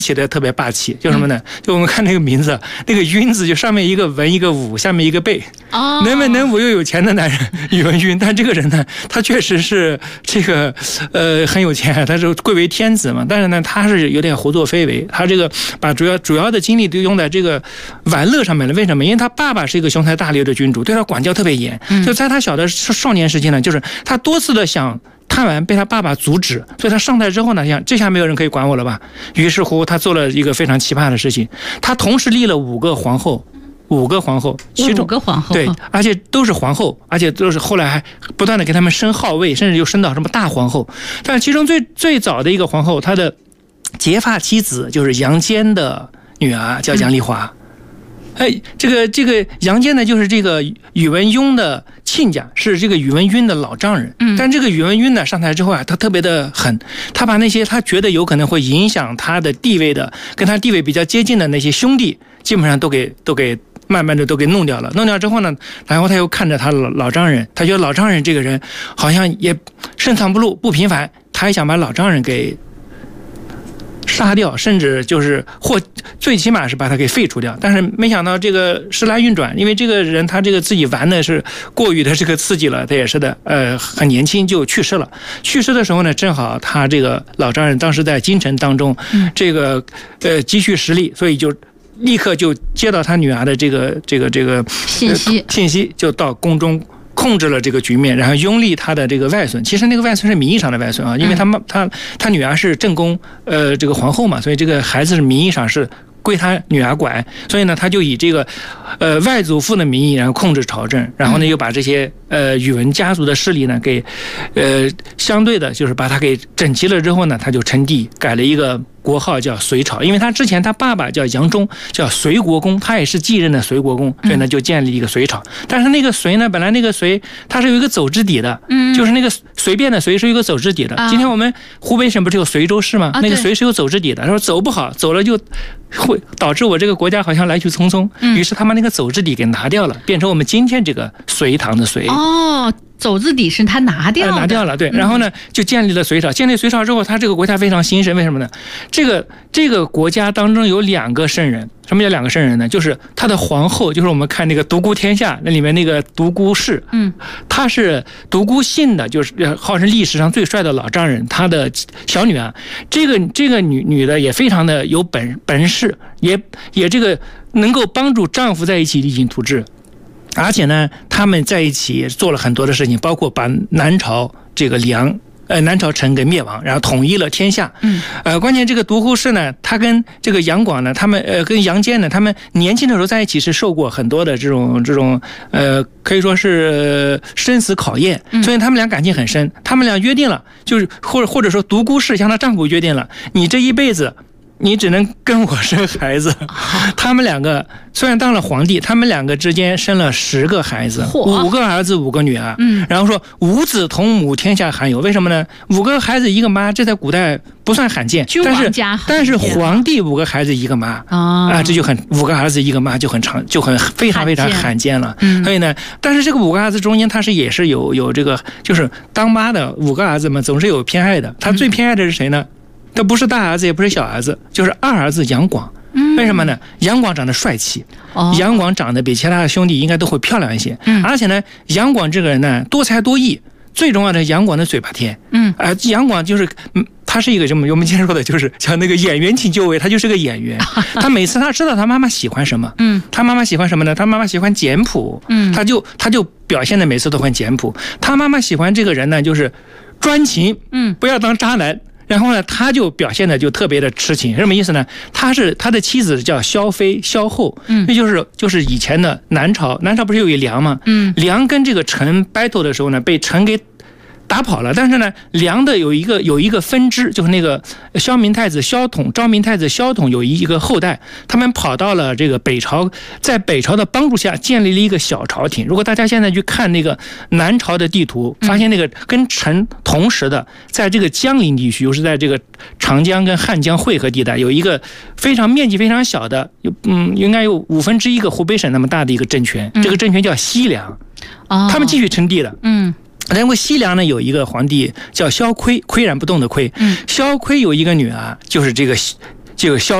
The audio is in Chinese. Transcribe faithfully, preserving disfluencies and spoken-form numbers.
起的特别霸气，叫什么呢？就我们看那个名字，那个晕字就上面一个文一个武，下面一个贝。 哦， 能文能武又有钱的男人宇文赟，但这个人呢，他确实是这个呃很有钱，他是贵为天子嘛，但是呢，他是有点胡作非为，他这个把主要主要的精力都用在这个玩乐上面了。为什么？因为他爸爸是一个雄才大略的君主，对他管教特别严，就在他小的少年时期呢，就是他多次的想贪玩被他爸爸阻止，所以他上台之后呢，想这下没有人可以管我了吧？于是乎，他做了一个非常奇葩的事情，他同时立了五个皇后，五个皇后，其中五个皇后， 对，而且都是皇后，而且都是后来还不断的给他们升号位，甚至又升到什么大皇后。但其中最最早的一个皇后，她的结发妻子就是杨坚的女儿，叫杨丽华。嗯哎，这个这个杨坚呢，就是这个宇文邕的亲家，是这个宇文赟的老丈人。嗯，但这个宇文赟呢，上台之后啊，他特别的狠，他把那些他觉得有可能会影响他的地位的，跟他地位比较接近的那些兄弟，基本上都给都给慢慢的都给弄掉了。弄掉之后呢，然后他又看着他老老丈人，他觉得老丈人这个人好像也深藏不露，不平凡，他也想把老丈人给杀掉，甚至就是或最起码是把他给废除掉。但是没想到这个时来运转，因为这个人他这个自己玩的是过于的这个刺激了，他也是的，呃，很年轻就去世了。去世的时候呢，正好他这个老丈人当时在京城当中，这个呃积蓄实力，所以就立刻就接到他女儿的这个这个这个信息， 信息就到宫中。控制了这个局面，然后拥立他的这个外孙。其实那个外孙是名义上的外孙啊，因为他妈他他女儿是正宫呃这个皇后嘛，所以这个孩子是名义上是归他女儿管，所以呢，他就以这个呃外祖父的名义，然后控制朝政，然后呢又把这些呃宇文家族的势力呢给呃相对的，就是把他给整齐了之后呢，他就称帝，改了一个国号叫隋朝，因为他之前他爸爸叫杨忠，叫隋国公，他也是继任的隋国公，所以呢就建立一个隋朝。但是那个隋呢，本来那个隋它是有一个走之底的，嗯，就是那个随便的隋是有一个走之底的。今天我们湖北省不是有随州市吗？那个隋是有走之底的，他说走不好，走了就会导致我这个国家好像来去匆匆，于是他把那个走之底给拿掉了，变成我们今天这个隋唐的隋。 哦。走字底是他拿掉了、呃， 拿掉了，对。然后呢，就建立了隋朝。建立隋朝之后，他这个国家非常兴盛，为什么呢？这个这个国家当中有两个圣人。什么叫两个圣人呢？就是他的皇后，就是我们看那个独孤天下那里面那个独孤氏，嗯，他是独孤信的，就是号称历史上最帅的老丈人，他的小女儿。这个这个女女的也非常的有本本事，也也这个能够帮助丈夫在一起励精图治。而且呢，他们在一起做了很多的事情，包括把南朝这个梁呃南朝陈给灭亡，然后统一了天下。嗯，呃，关键这个独孤氏呢，他跟这个杨广呢，他们呃跟杨坚呢，他们年轻的时候在一起是受过很多的这种这种呃可以说是生死考验，所以他们俩感情很深。他们俩约定了，就是或者或者说独孤氏向她丈夫约定了，你这一辈子。你只能跟我生孩子。他们两个虽然当了皇帝，他们两个之间生了十个孩子，五个儿子五个女儿。嗯，然后说五子同母天下罕有，为什么呢？五个孩子一个妈，这在古代不算罕见，但是但是皇帝五个孩子一个妈啊、呃，这就很五个儿子一个妈就很常就很非常非常罕见了。嗯，所以呢，但是这个五个儿子中间他是也是有有这个就是当妈的五个儿子们总是有偏爱的，他最偏爱的是谁呢？他不是大儿子，也不是小儿子，就是二儿子杨广。为什么呢？杨广长得帅气，哦、杨广长得比其他的兄弟应该都会漂亮一些。嗯、而且呢，杨广这个人呢，多才多艺，最重要的，杨广的嘴巴甜。嗯，啊、呃，杨广就是，嗯，他是一个什么？我们今天说的就是像那个演员请就位，他就是个演员。他每次他知道他妈妈喜欢什么，嗯，他妈妈喜欢什么呢？他妈妈喜欢简朴，嗯，他就他就表现的每次都很简朴。他妈妈喜欢这个人呢，就是专情，嗯，不要当渣男。然后呢，他就表现的就特别的痴情，什么意思呢？他是他的妻子叫萧妃，萧后，嗯，那就是就是以前的南朝，南朝不是有一梁吗？嗯，梁跟这个陈 battle 的时候呢，被陈给打跑了，但是呢，梁的有一个有一个分支，就是那个萧明太子萧统，昭明太子萧统有一个后代，他们跑到了这个北朝，在北朝的帮助下建立了一个小朝廷。如果大家现在去看那个南朝的地图，发现那个跟陈同时的，在这个江陵地区，又是在这个长江跟汉江汇合地带，有一个非常面积非常小的，有嗯，应该有五分之一个湖北省那么大的一个政权，这个政权叫西凉，他们继续称帝了，嗯。因为西凉呢有一个皇帝叫萧岿，岿然不动的岿。嗯，萧岿有一个女儿，就是这个就消